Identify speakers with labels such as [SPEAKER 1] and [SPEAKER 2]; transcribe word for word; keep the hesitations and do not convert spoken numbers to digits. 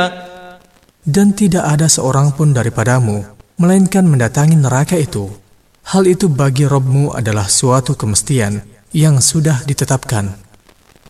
[SPEAKER 1] Dan tidak ada seorang pun daripadamu, melainkan mendatangi neraka itu. Hal itu bagi Rabb-Mu adalah suatu kemestian yang sudah ditetapkan.